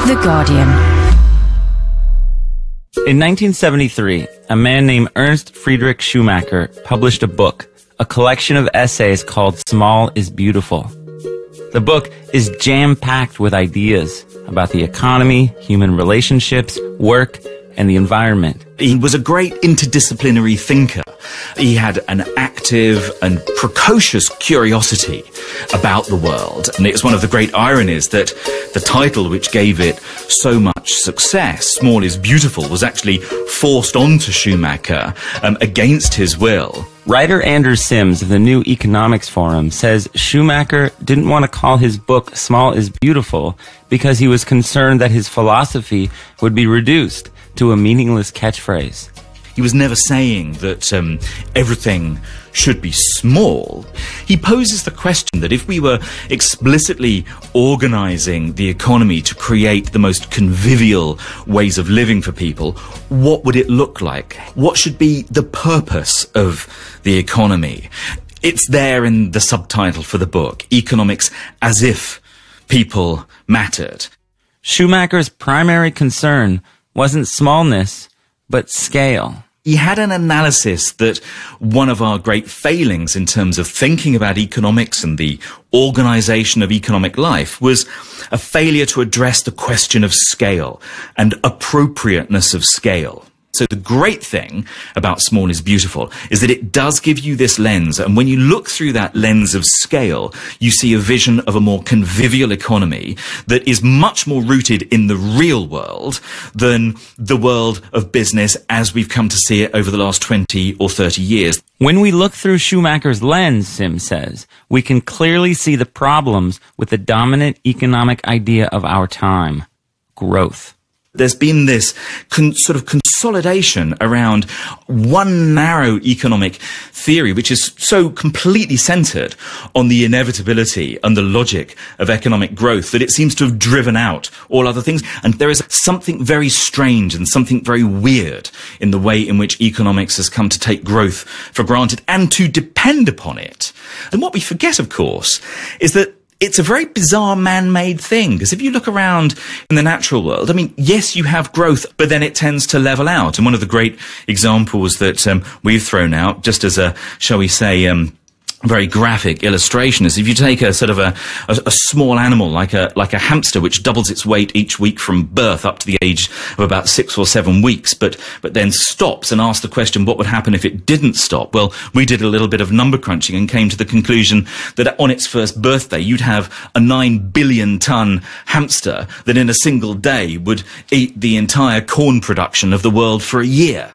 The Guardian. In 1973, a man named Ernst Friedrich Schumacher published a book, a collection of essays called Small is Beautiful. The book is jam-packed with ideas about the economy, human relationships, work, and the environment. He was a great interdisciplinary thinker. He had an active and precocious curiosity about the world. And it's one of the great ironies that the title which gave it so much success, Small is Beautiful, was actually forced onto Schumacher against his will. Writer Andrew Sims of the New Economics Forum says Schumacher didn't want to call his book Small is Beautiful because he was concerned that his philosophy would be reduced to a meaningless catchphrase. He was never saying that everything should be small. He poses the question that if we were explicitly organizing the economy to create the most convivial ways of living for people, what would it look like? What should be the purpose of the economy? It's there in the subtitle for the book, Economics as if People Mattered. Schumacher's primary concern wasn't smallness, but scale. He had an analysis that one of our great failings in terms of thinking about economics and the organization of economic life was a failure to address the question of scale and appropriateness of scale. So the great thing about Small is Beautiful is that it does give you this lens, and when you look through that lens of scale, you see a vision of a more convivial economy that is much more rooted in the real world than the world of business as we've come to see it over the last 20 or 30 years. When we look through Schumacher's lens, Sim says, we can clearly see the problems with the dominant economic idea of our time: growth. There's been this sort of consolidation around one narrow economic theory, which is so completely centered on the inevitability and the logic of economic growth that it seems to have driven out all other things. And there is something very strange and something very weird in the way in which economics has come to take growth for granted and to depend upon it. And what we forget, of course, is that it's a very bizarre man-made thing, because if you look around in the natural world, I mean, yes, you have growth, but then it tends to level out. And one of the great examples that we've thrown out, just as a, shall we say, very graphic illustration, is if you take a sort of a small animal like a hamster, which doubles its weight each week from birth up to the age of about 6 or 7 weeks, but then stops, and asks the question, what would happen if it didn't stop? Well, we did a little bit of number crunching and came to the conclusion that on its first birthday, you'd have a 9 billion ton hamster that in a single day would eat the entire corn production of the world for a year.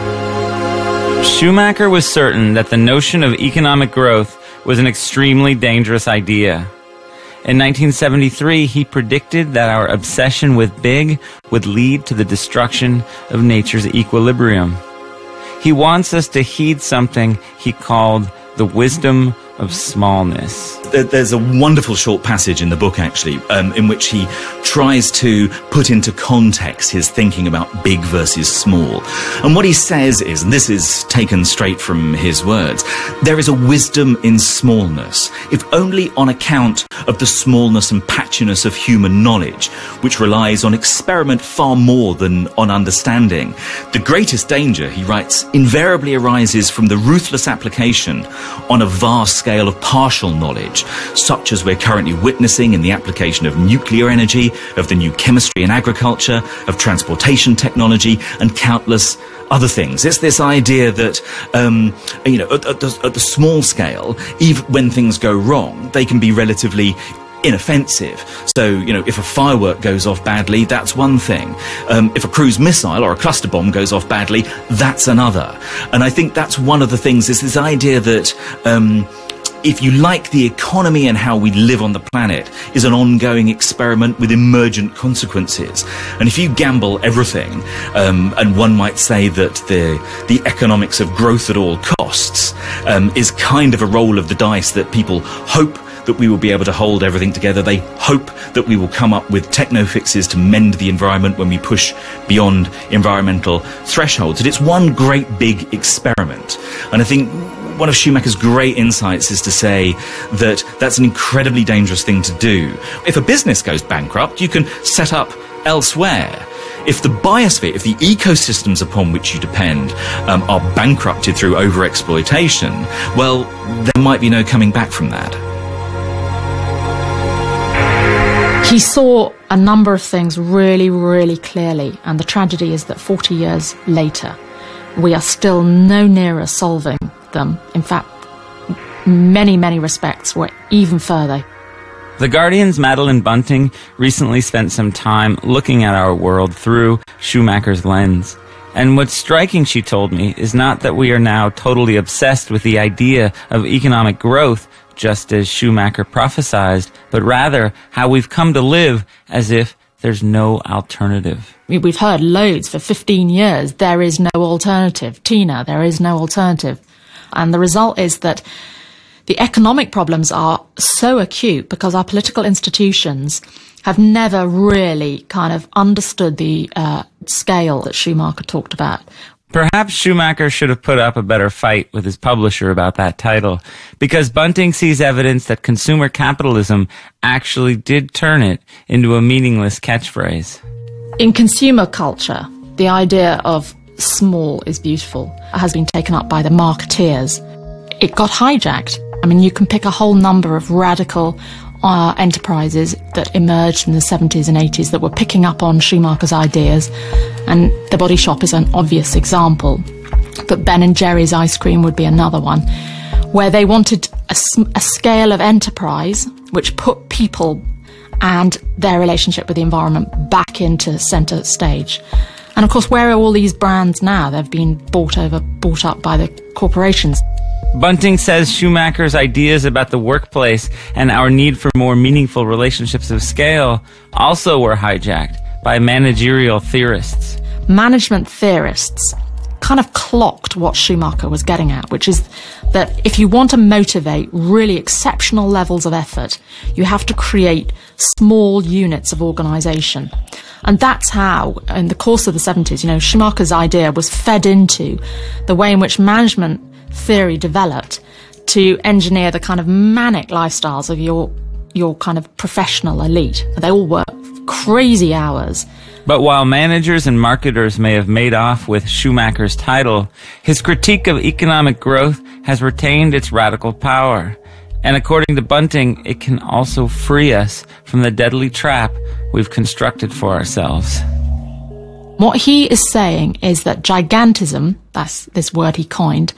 Schumacher was certain that the notion of economic growth was an extremely dangerous idea. In 1973, he predicted that our obsession with big would lead to the destruction of nature's equilibrium. He wants us to heed something he called the wisdom of smallness. There's a wonderful short passage in the book, actually, in which he tries to put into context his thinking about big versus small. And what he says is, and this is taken straight from his words, there is a wisdom in smallness, if only on account of the smallness and patchiness of human knowledge, which relies on experiment far more than on understanding. The greatest danger, he writes, invariably arises from the ruthless application on a vast scale of partial knowledge, such as we're currently witnessing in the application of nuclear energy, of the new chemistry in agriculture, of transportation technology, and countless other things. It's this idea that, at the small scale, even when things go wrong, they can be relatively inoffensive. So, if a firework goes off badly, that's one thing. If a cruise missile or a cluster bomb goes off badly, that's another. And I think that's one of the things, is this idea that if you like, the economy and how we live on the planet is an ongoing experiment with emergent consequences. And if you gamble everything, and one might say that the economics of growth at all costs is kind of a roll of the dice, that people hope that we will be able to hold everything together. They hope that we will come up with techno fixes to mend the environment when we push beyond environmental thresholds. And it's one great big experiment. And I think one of Schumacher's great insights is to say that that's an incredibly dangerous thing to do. If a business goes bankrupt, you can set up elsewhere, if the biosphere, if the ecosystems upon which you depend are bankrupted through overexploitation, well, there might be no coming back from that. He saw a number of things really, really clearly, and the tragedy is that 40 years later, we are still no nearer solving them. In fact, many, many respects, we're even further. The Guardian's Madeline Bunting recently spent some time looking at our world through Schumacher's lens. And what's striking, she told me, is not that we are now totally obsessed with the idea of economic growth, just as Schumacher prophesized, but rather how we've come to live as if there's no alternative. We've heard loads for 15 years, there is no alternative. Tina, there is no alternative. And the result is that the economic problems are so acute because our political institutions have never really kind of understood the scale that Schumacher talked about. Perhaps Schumacher should have put up a better fight with his publisher about that title, because Bunting sees evidence that consumer capitalism actually did turn it into a meaningless catchphrase. In consumer culture, the idea of small is beautiful has been taken up by the marketeers. It got hijacked. I mean, you can pick a whole number of radical enterprises that emerged in the 70s and 80s that were picking up on Schumacher's ideas, and The Body Shop is an obvious example, but Ben & Jerry's ice cream would be another one, where they wanted a scale of enterprise which put people and their relationship with the environment back into centre stage. And of course, where are all these brands now? They've been bought up by the corporations. Bunting says Schumacher's ideas about the workplace and our need for more meaningful relationships of scale also were hijacked by managerial theorists. Management theorists kind of clocked what Schumacher was getting at, which is that if you want to motivate really exceptional levels of effort, you have to create small units of organisation. And that's how, in the course of the 70s, Schumacher's idea was fed into the way in which management theory developed to engineer the kind of manic lifestyles of your kind of professional elite. They all work crazy hours. But while managers and marketers may have made off with Schumacher's title, his critique of economic growth has retained its radical power. And according to Bunting, it can also free us from the deadly trap we've constructed for ourselves. What he is saying is that gigantism, that's this word he coined,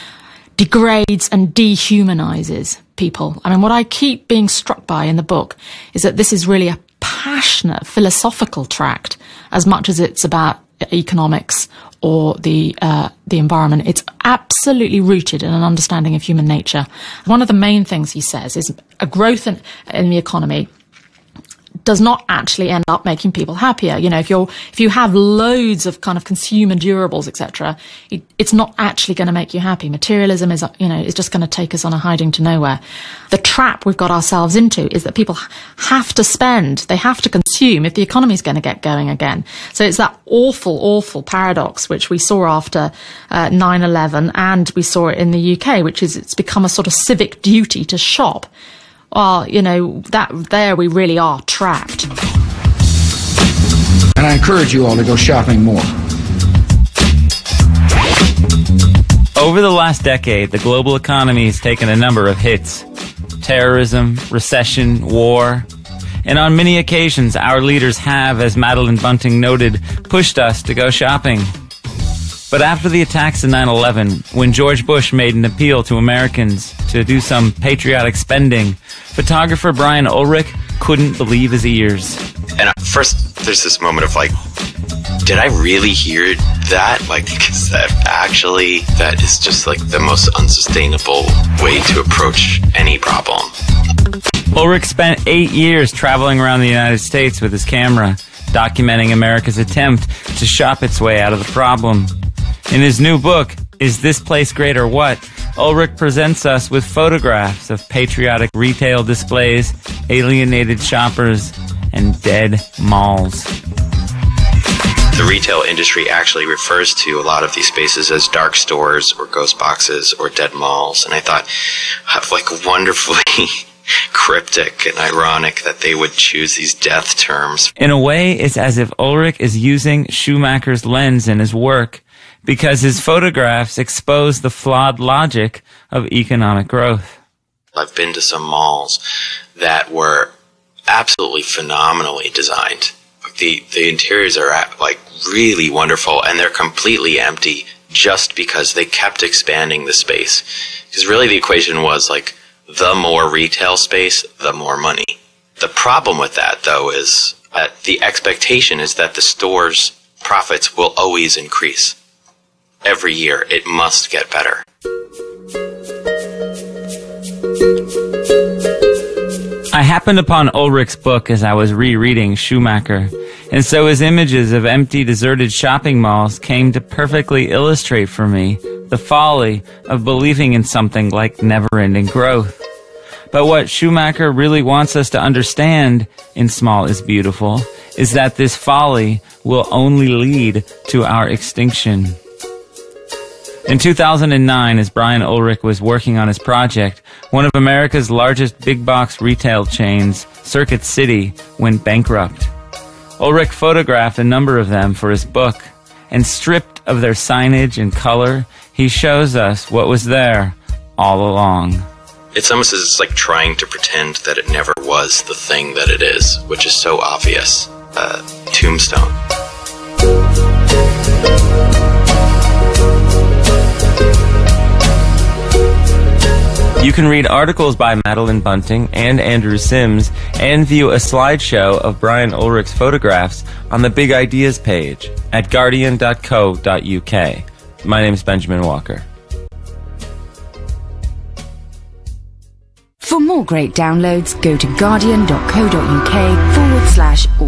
degrades and dehumanizes people. I mean, what I keep being struck by in the book is that this is really a passionate philosophical tract as much as it's about economics or the environment. It's absolutely rooted in an understanding of human nature. One of the main things he says is a growth in the economy does not actually end up making people happier. If you have loads of kind of consumer durables, etc., it's not actually going to make you happy. Materialism is just going to take us on a hiding to nowhere. The trap we've got ourselves into is that people have to spend, they have to consume if the economy is going to get going again. So it's that awful, awful paradox which we saw after 9/11, and we saw it in the UK, which is it's become a sort of civic duty to shop. Well, there we really are trapped. And I encourage you all to go shopping more. Over the last decade, the global economy has taken a number of hits. Terrorism, recession, war. And on many occasions, our leaders have, as Madeline Bunting noted, pushed us to go shopping. But after the attacks of 9/11, when George Bush made an appeal to Americans to do some patriotic spending, photographer Brian Ulrich couldn't believe his ears. And at first, there's this moment of like, did I really hear that? Is that is just like the most unsustainable way to approach any problem. Ulrich spent 8 years traveling around the United States with his camera, documenting America's attempt to shop its way out of the problem. In his new book, Is This Place Great or What?, Ulrich presents us with photographs of patriotic retail displays, alienated shoppers, and dead malls. The retail industry actually refers to a lot of these spaces as dark stores or ghost boxes or dead malls. And I thought, what a wonderfully cryptic and ironic that they would choose these death terms. In a way, it's as if Ulrich is using Schumacher's lens in his work, because his photographs expose the flawed logic of economic growth. I've been to some malls that were absolutely phenomenally designed. The interiors are like really wonderful, and they're completely empty just because they kept expanding the space. Because really the equation was like, the more retail space, the more money. The problem with that, though, is that the expectation is that the store's profits will always increase. Every year, it must get better. I happened upon Ulrich's book as I was rereading Schumacher, and so his images of empty, deserted shopping malls came to perfectly illustrate for me the folly of believing in something like never-ending growth. But what Schumacher really wants us to understand in Small is Beautiful is that this folly will only lead to our extinction. In 2009, as Brian Ulrich was working on his project, one of America's largest big-box retail chains, Circuit City, went bankrupt. Ulrich photographed a number of them for his book, and stripped of their signage and color, he shows us what was there all along. It's almost as it's like trying to pretend that it never was the thing that it is, which is so obvious. Tombstone. You can read articles by Madeline Bunting and Andrew Sims and view a slideshow of Brian Ulrich's photographs on the Big Ideas page at guardian.co.uk. My name is Benjamin Walker. For more great downloads, go to guardian.co.uk/